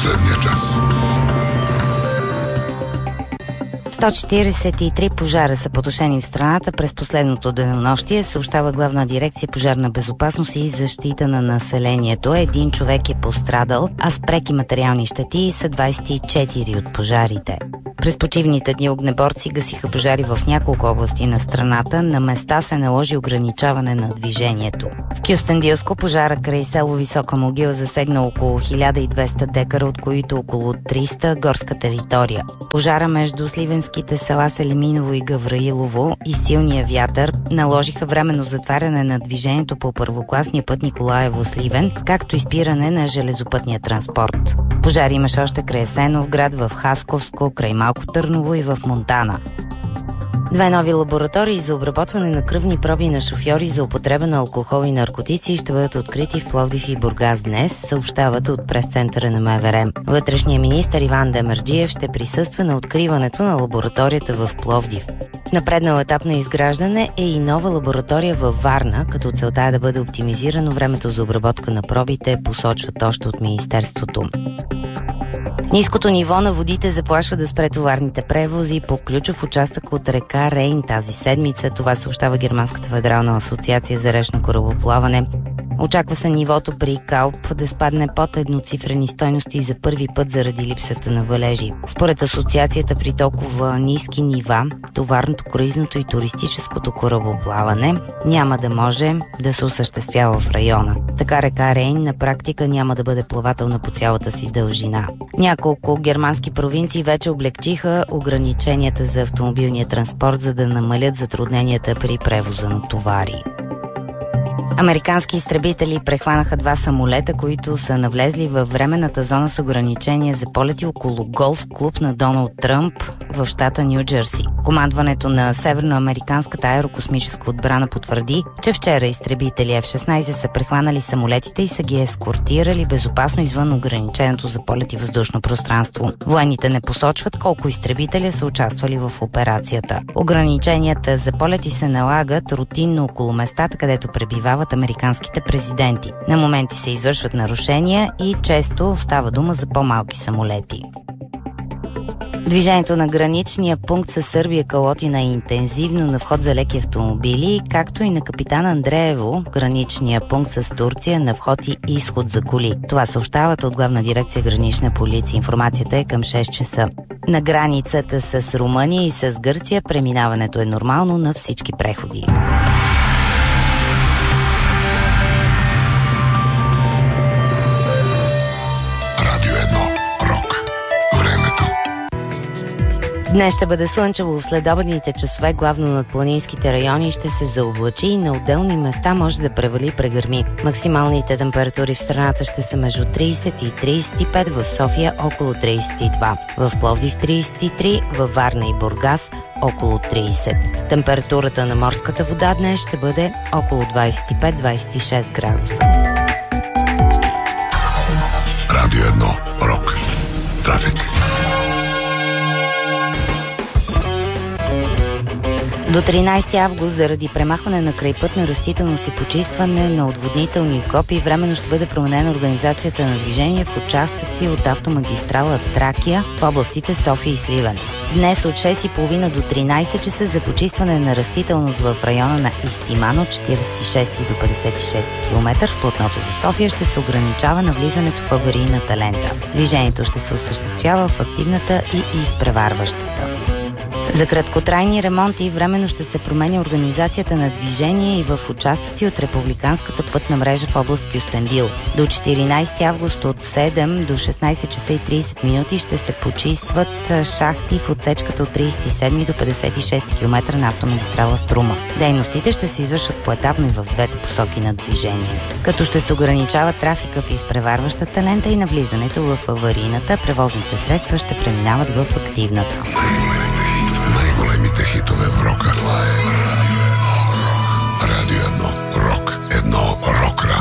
последния час. 143 пожара са потушени в страната през последното денонощие, съобщава Главна дирекция пожарна безопасност и защита на населението. Един човек е пострадал, а с преки материални щети са 24 от пожарите. През почивните дни огнеборци гасиха пожари в няколко области на страната. На места се наложи ограничаване на движението. В Кюстендилско пожара край село Висока могила засегна около 1200 декара, от които около 300 горска територия. Пожара между сливенските села Селиминово и Гавраилово и силния вятър наложиха временно затваряне на движението по първокласния път Николаево-Сливен, както и спиране на железопътния транспорт. Пожари имаше още край Асеновград, в Хасковско, край Малко Търново и в Монтана. 2 нови лаборатории за обработване на кръвни проби на шофьори за употреба на алкохол и наркотици ще бъдат открити в Пловдив и Бургас днес, съобщават от прес-центъра на МВР. Вътрешният министър Иван Демерджиев ще присъства на откриването на лабораторията в Пловдив. Напреднал етап на изграждане е и нова лаборатория във Варна, като целта е да бъде оптимизирано времето за обработка на пробите, посочват още от Министерството. Ниското ниво на водите заплашва да спре товарните превози по ключов участък от река Рейн тази седмица. Това съобщава Германската федерална асоциация за речно корабоплаване. Очаква се нивото при Калп да спадне под едноцифрени стойности за първи път заради липсата на валежи. Според асоциацията при толкова ниски нива, товарното, круизното и туристическото корабоплаване няма да може да се осъществява в района. Така река Рейн на практика няма да бъде плавателна по цялата си дължина. Няколко германски провинции вече облегчиха ограниченията за автомобилния транспорт, за да намалят затрудненията при превоза на товари. Американски изтребители прехванаха 2 самолета, които са навлезли във временната зона с ограничения за полети около голф клуб на Доналд Тръмп в щата Ню Джерси. Командването на Северноамериканската аерокосмическа отбрана потвърди, че вчера изтребители F-16 са прехванали самолетите и са ги ескортирали безопасно извън ограниченото за полети въздушно пространство. Военните не посочват колко изтребителя са участвали в операцията. Ограниченията за полети се налагат рутинно около местата, където пребивават американските президенти. На моменти се извършват нарушения и често става дума за по-малки самолети. Движението на граничния пункт със Сърбия Калотина е интензивно на вход за леки автомобили, както и на Капитан Андреево, граничния пункт с Турция на вход и изход за коли. Това съобщават от Главна дирекция гранична полиция. Информацията е към 6 часа. На границата с Румъния и с Гърция преминаването е нормално на всички преходи. Днес ще бъде слънчево. В следобедните часове главно над планинските райони ще се заоблачи и на отделни места може да превали прегърми. Максималните температури в страната ще са между 30 и 35, в София около 32, в Пловдив 33, във Варна и Бургас около 30. Температурата на морската вода днес ще бъде около 25-26 градуса. Радио 1 Рок. Трафик. До 13 август заради премахване на крайпътна растителност и почистване на отводнителни окопи временно ще бъде променена организацията на движение в участъци от автомагистрала Тракия в областите София и Сливен. Днес от 6:30 до 13 часа за почистване на растителност в района на Ихтиман от 46 до 56 км в платното за София ще се ограничава навлизането в аварийната лента. Движението ще се осъществява в активната и изпреварващата. За краткотрайни ремонти временно ще се променя организацията на движение и в участъци от републиканската пътна мрежа в област Кюстендил. До 14 август от 7 до 16 часа и 30 минути ще се почистват шахти в отсечката от 37 до 56 км на автомагистрала Струма. Дейностите ще се извършват поетапно и в двете посоки на движение. Като ще се ограничава трафика в изпреварващата лента и навлизането в аварийната, превозните средства ще преминават в активната. Най-големите хитове в рока. Това е Радио 1 Рок. Едно рок.